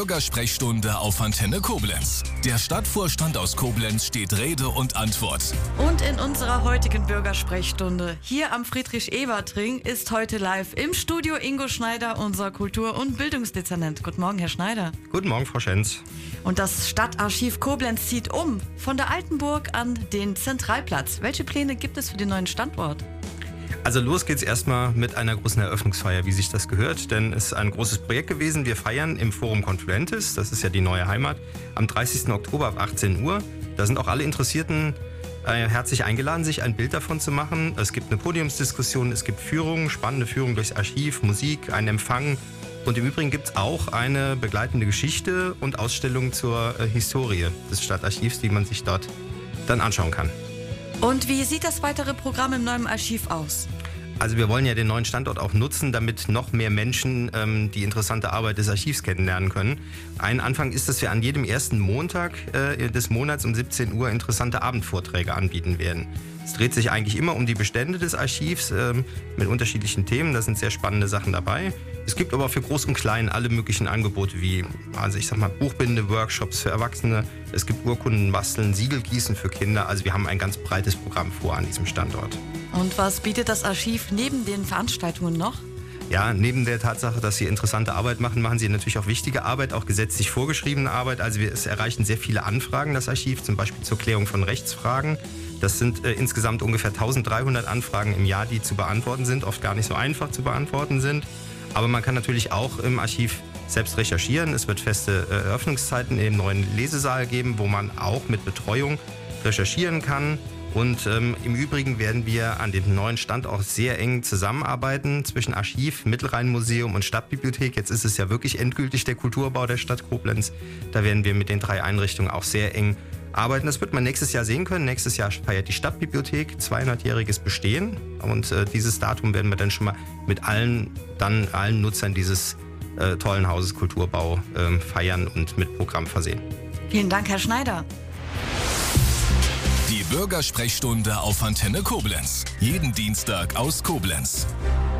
Bürgersprechstunde auf Antenne Koblenz. Der Stadtvorstand aus Koblenz steht Rede und Antwort. Und in unserer heutigen Bürgersprechstunde hier am Friedrich-Ebert-Ring ist heute live im Studio Ingo Schneider, unser Kultur- und Bildungsdezernent. Guten Morgen, Herr Schneider. Guten Morgen, Frau Schenz. Und das Stadtarchiv Koblenz zieht um von der Altenburg an den Zentralplatz. Welche Pläne gibt es für den neuen Standort? Also los geht's erstmal mit einer großen Eröffnungsfeier, wie sich das gehört, denn es ist ein großes Projekt gewesen. Wir feiern im Forum Confluentis, das ist ja die neue Heimat, am 30. Oktober ab 18 Uhr. Da sind auch alle Interessierten herzlich eingeladen, sich ein Bild davon zu machen. Es gibt eine Podiumsdiskussion, es gibt Führungen, spannende Führungen durchs Archiv, Musik, einen Empfang. Und im Übrigen gibt es auch eine begleitende Geschichte und Ausstellung zur Historie des Stadtarchivs, die man sich dort dann anschauen kann. Und wie sieht das weitere Programm im neuen Archiv aus? Also wir wollen ja den neuen Standort auch nutzen, damit noch mehr Menschen die interessante Arbeit des Archivs kennenlernen können. Ein Anfang ist, dass wir an jedem ersten Montag des Monats um 17 Uhr interessante Abendvorträge anbieten werden. Es dreht sich eigentlich immer um die Bestände des Archivs mit unterschiedlichen Themen. Da sind sehr spannende Sachen dabei. Es gibt aber für Groß und Klein alle möglichen Angebote wie, also ich sag mal, Buchbinde, Workshops für Erwachsene. Es gibt Urkunden basteln, Siegelgießen für Kinder. Also wir haben ein ganz breites Programm vor an diesem Standort. Und was bietet das Archiv neben den Veranstaltungen noch? Ja, neben der Tatsache, dass Sie interessante Arbeit machen, machen Sie natürlich auch wichtige Arbeit, auch gesetzlich vorgeschriebene Arbeit. Also es erreichen sehr viele Anfragen, das Archiv, zum Beispiel zur Klärung von Rechtsfragen. Das sind insgesamt ungefähr 1300 Anfragen im Jahr, die zu beantworten sind, oft gar nicht so einfach zu beantworten sind. Aber man kann natürlich auch im Archiv selbst recherchieren. Es wird feste Eröffnungszeiten im neuen Lesesaal geben, wo man auch mit Betreuung recherchieren kann. Und im Übrigen werden wir an dem neuen Standort sehr eng zusammenarbeiten zwischen Archiv, Mittelrheinmuseum und Stadtbibliothek. Jetzt ist es ja wirklich endgültig der Kulturbau der Stadt Koblenz. Da werden wir mit den 3 Einrichtungen auch sehr eng arbeiten. Das wird man nächstes Jahr sehen können. Nächstes Jahr feiert die Stadtbibliothek 200-jähriges Bestehen. Und dieses Datum werden wir dann schon mal mit allen Nutzern dieses tollen Hauses Kulturbau feiern und mit Programm versehen. Vielen Dank, Herr Schneider. Die Bürgersprechstunde auf Antenne Koblenz. Jeden Dienstag aus Koblenz.